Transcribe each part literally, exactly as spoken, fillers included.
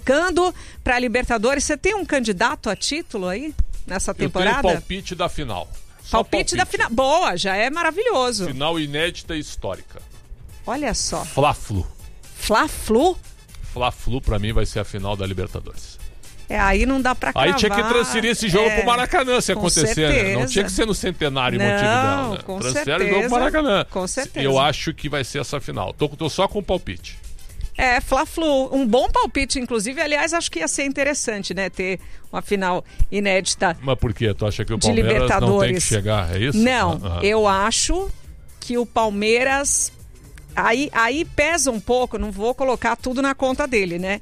classificando para a Libertadores. Você tem um candidato a título aí nessa temporada? Eu tenho palpite da final. Palpite, palpite da final. Boa, já é maravilhoso. Final inédita e histórica. Olha só. Fla-Flu. Fla-Flu? Fla-Flu pra mim vai ser a final da Libertadores. É, aí não dá pra cravar. Aí tinha que transferir esse jogo é, pro Maracanã se acontecer, certeza. né? Não tinha que ser no centenário em não, Montevidéu, né? Com Transfere certeza, o jogo pro Maracanã. Com certeza. Eu acho que vai ser essa final. Tô, tô só com o palpite. É, Fla-Flu, um bom palpite, inclusive. Aliás, acho que ia ser interessante, né? Ter uma final inédita. Mas por quê? Tu acha que o Palmeiras não tem que chegar? É isso? Não, ah, ah. eu acho que o Palmeiras... Aí, aí pesa um pouco, não vou colocar tudo na conta dele, né?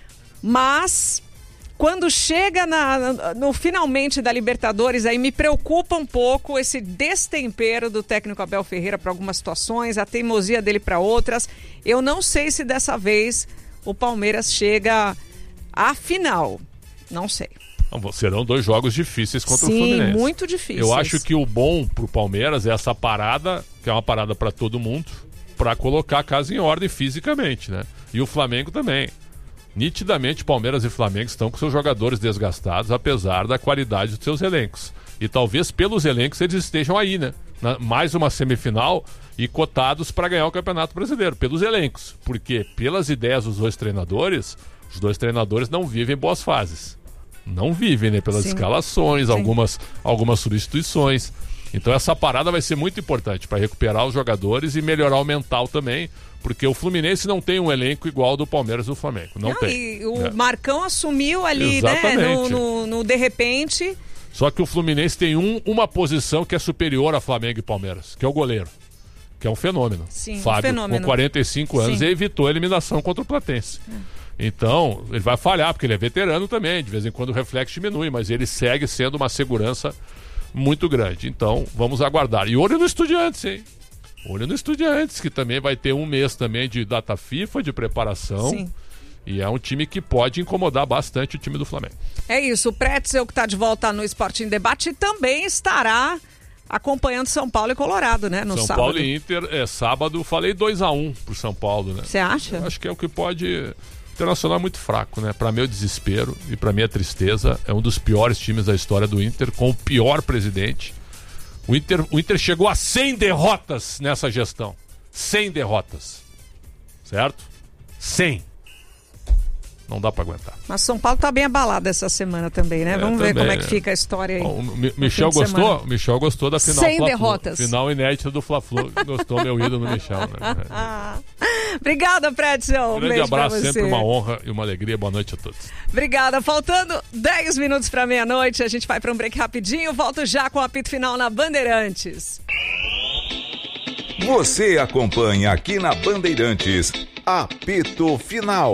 Mas... Quando chega na, no finalmente da Libertadores, aí me preocupa um pouco esse destempero do técnico Abel Ferreira para algumas situações, a teimosia dele para outras. Eu não sei se dessa vez o Palmeiras chega à final. Não sei. Não, serão dois jogos difíceis contra Sim, o Fluminense. Sim, muito difíceis. Eu acho que o bom pro Palmeiras é essa parada, que é uma parada para todo mundo, para colocar a casa em ordem fisicamente, né? E o Flamengo também. Nitidamente, Palmeiras e Flamengo estão com seus jogadores desgastados, apesar da qualidade dos seus elencos. E talvez pelos elencos eles estejam aí, né? Na, mais uma semifinal e cotados para ganhar o Campeonato Brasileiro, pelos elencos. Porque pelas ideias dos dois treinadores, os dois treinadores não vivem boas fases. Não vivem, né? Pelas Sim. escalações, Sim. algumas, algumas substituições. Então essa parada vai ser muito importante para recuperar os jogadores e melhorar o mental também. Porque o Fluminense não tem um elenco igual ao do Palmeiras e do Flamengo. Não, não tem. E o é. Marcão assumiu ali, Exatamente. né? No, no, no de repente. Só que o Fluminense tem um, uma posição que é superior a Flamengo e Palmeiras, que é o goleiro. Que é um fenômeno. Sim, Fábio, um fenômeno. com quarenta e cinco anos, Sim. e evitou a eliminação contra o Platense. É. Então, ele vai falhar, porque ele é veterano também. De vez em quando o reflexo diminui, mas ele segue sendo uma segurança muito grande. Então, vamos aguardar. E olho no Estudiantes, hein? Olho no Estudiantes, que também vai ter um mês também de data FIFA, de preparação. Sim. E é um time que pode incomodar bastante o time do Flamengo. É isso, o Pretzel, que está de volta no Esporte em Debate, também estará acompanhando São Paulo e Colorado, né? No São sábado. Paulo e Inter, é sábado, falei dois a um pro São Paulo, né? Você acha? Eu acho que é o que pode... O Internacional é muito fraco, né? Para meu desespero e para minha tristeza, é um dos piores times da história do Inter, com o pior presidente. O Inter, o Inter chegou a cem derrotas nessa gestão. cem derrotas. Certo? cem. Não dá pra aguentar. Mas São Paulo tá bem abalado essa semana também, né? É, Vamos também, ver como é que né? fica a história aí. Bom, o Mi- Michel gostou? O Michel gostou da final cem Fla-Flu. derrotas. Final inédita do Fla-Flu. Gostou, meu ídolo no Michel, né? Obrigada, Pretzel. Um grande beijo abraço, pra você. sempre uma honra e uma alegria. Boa noite a todos. Obrigada. Faltando dez minutos para meia-noite, a gente vai para um break rapidinho. Volto já com o apito final na Bandeirantes. Você acompanha aqui na Bandeirantes, apito final.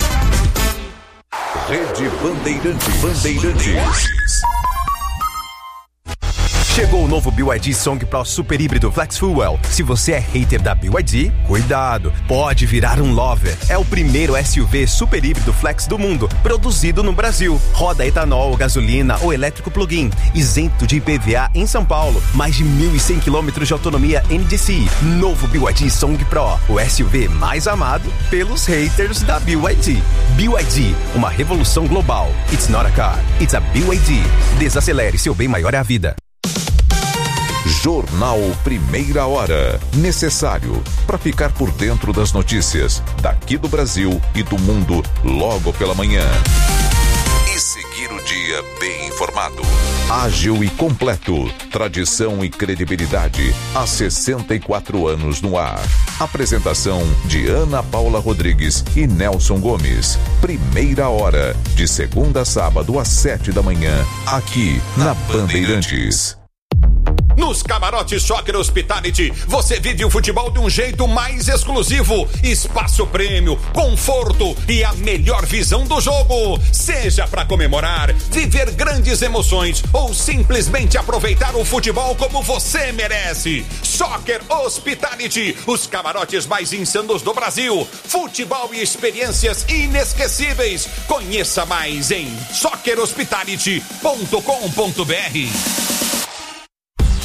Rede Bandeirantes. Bandeirantes. Chegou o novo B Y D Song Pro Super Híbrido Flex Fuel. Se você é hater da B Y D, cuidado, pode virar um lover. É o primeiro S U V super híbrido flex do mundo, produzido no Brasil. Roda etanol, gasolina ou elétrico plug-in, isento de I P V A em São Paulo. Mais de mil e cem quilômetros de autonomia N D C I. Novo B Y D Song Pro, o S U V mais amado pelos haters da B Y D. B Y D, uma revolução global. It's not a car, it's a B Y D. Desacelere, seu bem maior é a vida. Jornal Primeira Hora. Necessário para ficar por dentro das notícias daqui do Brasil e do mundo logo pela manhã. E seguir o dia bem informado. Ágil e completo. Tradição e credibilidade há sessenta e quatro anos no ar. Apresentação de Ana Paula Rodrigues e Nelson Gomes. Primeira Hora. De segunda a sábado às sete da manhã. Aqui na Bandeirantes. Nos camarotes Soccer Hospitality, você vive o futebol de um jeito mais exclusivo. Espaço prêmio, conforto e a melhor visão do jogo. Seja para comemorar, viver grandes emoções ou simplesmente aproveitar o futebol como você merece. Soccer Hospitality, os camarotes mais insanos do Brasil. Futebol e experiências inesquecíveis. Conheça mais em soccer hospitality ponto com ponto b r.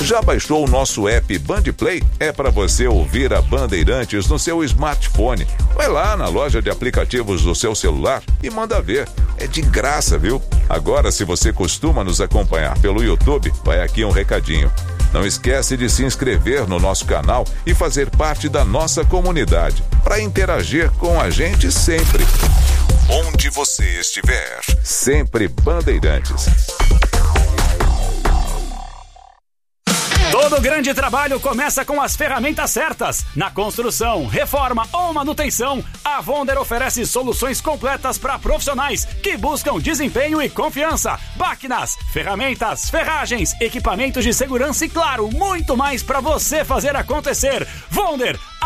Já baixou o nosso app Bandplay? É para você ouvir a Bandeirantes no seu smartphone. Vai lá na loja de aplicativos do seu celular e manda ver. É de graça, viu? Agora, se você costuma nos acompanhar pelo YouTube, vai aqui um recadinho. Não esquece de se inscrever no nosso canal e fazer parte da nossa comunidade, para interagir com a gente sempre. Onde você estiver, sempre Bandeirantes. Todo grande trabalho começa com as ferramentas certas. Na construção, reforma ou manutenção, a Wonder oferece soluções completas para profissionais que buscam desempenho e confiança. Máquinas, ferramentas, ferragens, equipamentos de segurança e, claro, muito mais para você fazer acontecer. Wonder,